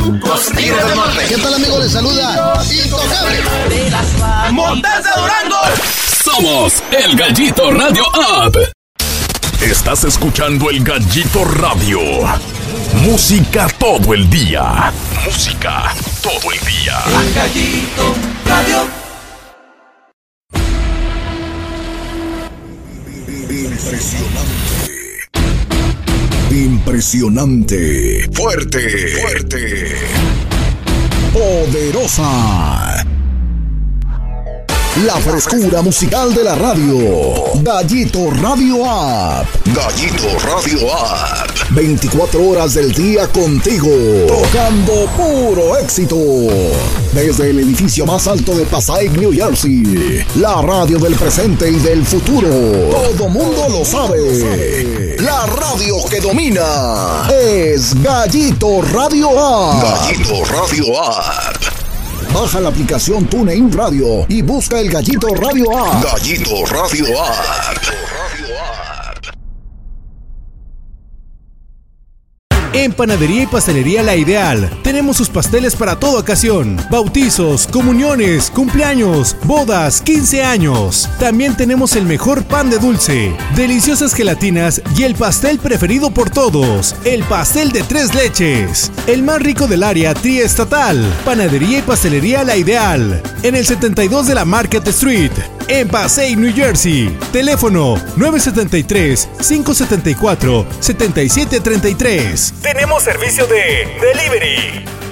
Tigres del Norte. ¿Qué tal, amigo? Les saluda Intocable. Montes de Durango. Somos el Gallito Radio App. Estás escuchando el Gallito Radio. Música todo el día. Música todo el día. El Gallito Radio. Impresionante. Fuerte. Poderosa. La frescura musical de la radio. Gallito Radio App. Gallito Radio App. 24 horas del día contigo. Tocando puro éxito. Desde el edificio más alto de Passaic, New Jersey. La radio del presente y del futuro. Todo mundo lo sabe. La radio que domina es Gallito Radio App. Gallito Radio App. Baja la aplicación TuneIn Radio y busca el Gallito Radio App. Gallito Radio App. En Panadería y Pastelería La Ideal tenemos sus pasteles para toda ocasión: bautizos, comuniones, cumpleaños, bodas, 15 años. También tenemos el mejor pan de dulce, deliciosas gelatinas y el pastel preferido por todos, el pastel de 3 leches, el más rico del área triestatal. Panadería y Pastelería La Ideal, en el 72 de la Market Street, en Passaic, New Jersey. Teléfono 973-574-7733. Tenemos servicio de delivery.